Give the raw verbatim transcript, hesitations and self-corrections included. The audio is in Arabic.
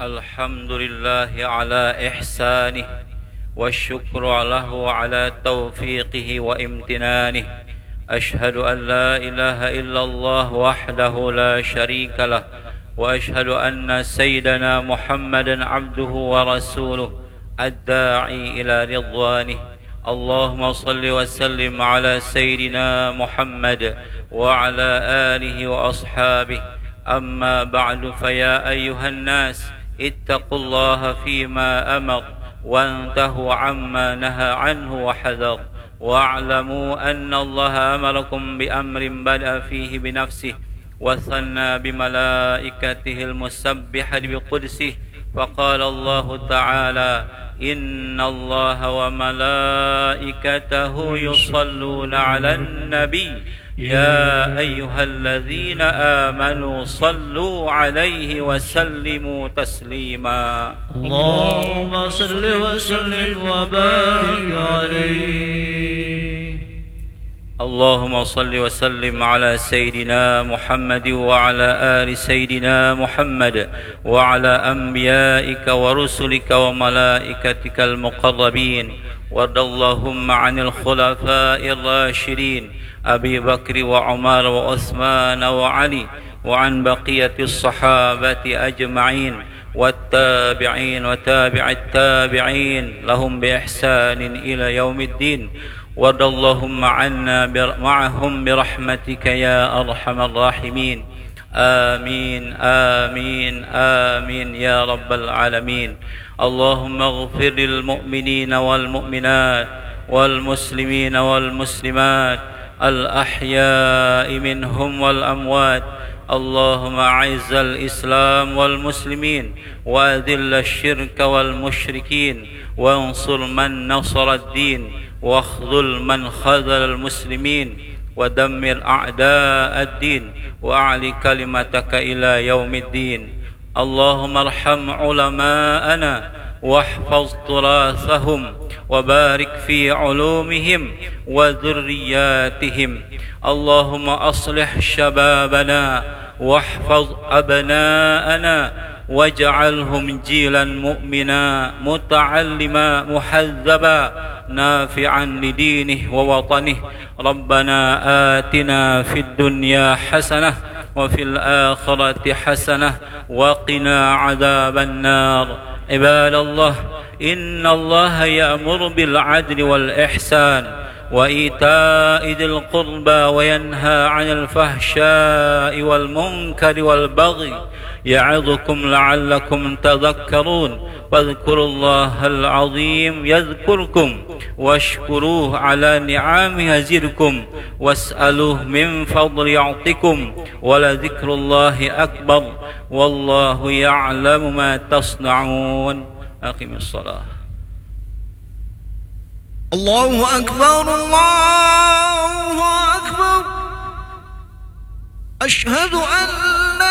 الحمد لله على إحسانه، والشكر له على توفيقه وامتنانه. أشهد أن لا إله إلا الله وحده لا شريك له، وأشهد أن سيدنا محمدا عبده ورسوله الداعي إلى رضوانه. اللهم صل وسلم على سيدنا محمد وعلى آله وأصحابه. أما بعد، فيا أيها الناس اتقوا الله فيما أمر، وانتهوا عما نهى عنه وحذر، واعلموا أن الله أمركم بأمر بدأ فيه بنفسه وثنى بملائكته المسبحة بقدسه، فقال الله تعالى: إن الله وملائكته يصلون على النبي يا أيها الذين آمنوا صلوا عليه وسلموا تسليما. اللهم صل وسلم وبارك عليه. اللهم صل وسلم على سيدنا محمد وعلى آل سيدنا محمد وعلى أنبيائك ورسلك وملائكتك المقربين. وارض اللهم عن الخلفاء الراشدين أبي بكر وعمر وعثمان وعلي، وعن بقية الصحابة أجمعين، والتابعين وتابع التابعين لهم بإحسان إلى يوم الدين. وارض اللهم عنا معهم برحمتك يا أرحم الراحمين. آمين آمين آمين يا رب العالمين. اللهم اغفر للمؤمنين والمؤمنات والمسلمين والمسلمات الأحياء منهم والأموات. اللهم أعز الإسلام والمسلمين، وأذل الشرك والمشركين، وانصر من نصر الدين، واخذل من خذل المسلمين، ودمر أعداء الدين، وأعل كلمتك إلى يوم الدين. اللهم ارحم علماءنا واحفظ تراثهم، وبارك في علومهم وذرياتهم. اللهم أصلح شبابنا واحفظ أبناءنا، واجعلهم جيلا مؤمنا متعلما محذبا نافعا لدينه ووطنه. ربنا آتنا في الدنيا حسنة وفي الآخرة حسنة وقنا عذاب النار. عباد الله، إن الله يأمر بالعدل والإحسان وإيتاء ذي القربى، وينهى عن الفحشاء والمنكر والبغي، يعظكم لعلكم تذكرون. فاذكروا الله العظيم يذكركم، واشكروه على نعمه يزدكم، واسألوه من فضل يعطكم، ولذكر الله أكبر، والله يعلم ما تصنعون. أقم الصلاة. الله أكبر الله أكبر. أشهد أن